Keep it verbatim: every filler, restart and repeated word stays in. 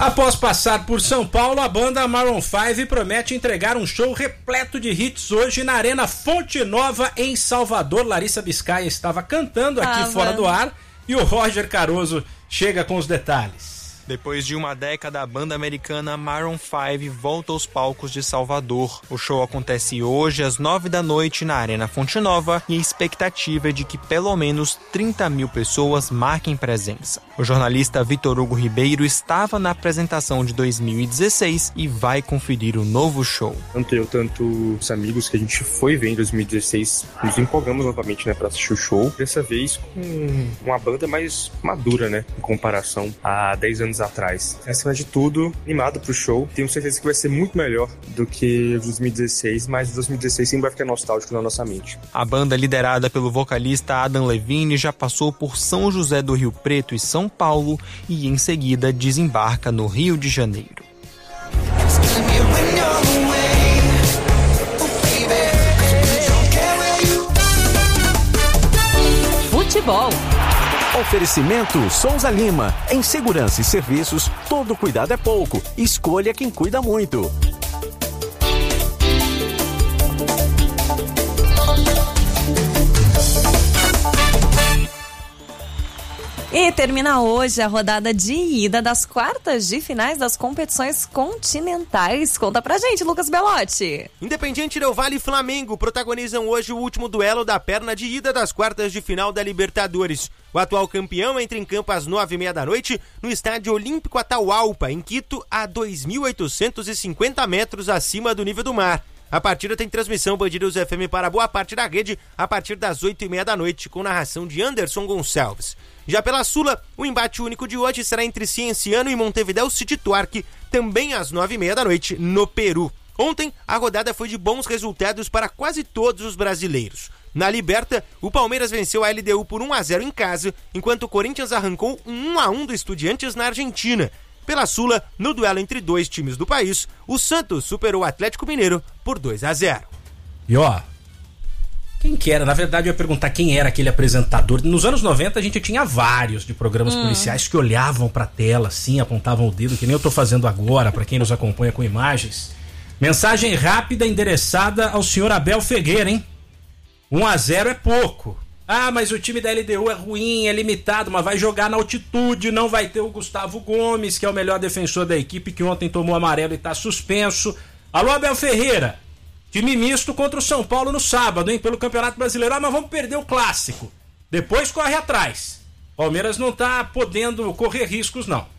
Após passar por São Paulo, a banda Maroon cinco promete entregar um show repleto de hits hoje na Arena Fonte Nova, em Salvador. Larissa Biscaia estava cantando aqui ah, fora mano. do ar e o Roger Caroso chega com os detalhes. Depois de uma década, a banda americana Maroon cinco volta aos palcos de Salvador. O show acontece hoje às nove da noite na Arena Fonte Nova e a expectativa é de que pelo menos trinta mil pessoas marquem presença. O jornalista Vitor Hugo Ribeiro estava na apresentação de dois mil e dezesseis e vai conferir o novo show. Tanto eu, tanto os amigos que a gente foi ver em dois mil e dezesseis, nos empolgamos novamente, né, para assistir o show. Dessa vez com uma banda mais madura, né, em comparação a dez anos atrás. Acima de tudo, animado pro show. Tenho certeza que vai ser muito melhor do que o dois mil e dezesseis, mas o dois mil e dezesseis sempre vai ficar nostálgico na nossa mente. A banda, liderada pelo vocalista Adam Levine, já passou por São José do Rio Preto e São Paulo e em seguida desembarca no Rio de Janeiro. Futebol. Oferecimento Souza Lima. Em segurança e serviços, todo cuidado é pouco. Escolha quem cuida muito. E termina hoje a rodada de ida das quartas de finais das competições continentais. Conta pra gente, Lucas Belotti. Independiente Del Valle e Flamengo protagonizam hoje o último duelo da perna de ida das quartas de final da Libertadores. O atual campeão entra em campo às nove e meia da noite no Estádio Olímpico Atahualpa, em Quito, a dois mil oitocentos e cinquenta metros acima do nível do mar. A partida tem transmissão Band News F M para boa parte da rede a partir das oito e meia da noite, com narração de Anderson Gonçalves. Já pela Sula, o embate único de hoje será entre Cienciano e Montevideo City Torque, também às nove e meia da noite, no Peru. Ontem, a rodada foi de bons resultados para quase todos os brasileiros. Na Liberta, o Palmeiras venceu a L D U por um a zero em casa, enquanto o Corinthians arrancou um um a um do Estudiantes na Argentina. Pela Sula, no duelo entre dois times do país, o Santos superou o Atlético Mineiro por dois a zero. E ó, quem que era? Na verdade eu ia perguntar quem era aquele apresentador. Nos anos noventa a gente tinha vários de programas hum. policiais que olhavam pra tela assim, apontavam o dedo, que nem eu tô fazendo agora, pra quem nos acompanha com imagens. Mensagem rápida endereçada ao senhor Abel Ferreira, hein? um a zero é pouco. Ah, mas o time da L D U é ruim, é limitado, mas vai jogar na altitude, não vai ter o Gustavo Gomes, que é o melhor defensor da equipe, que ontem tomou amarelo e tá suspenso. Alô, Abel Ferreira, time misto contra o São Paulo no sábado, hein, pelo Campeonato Brasileiro. Ah, mas vamos perder o clássico. Depois corre atrás. Palmeiras não tá podendo correr riscos, não.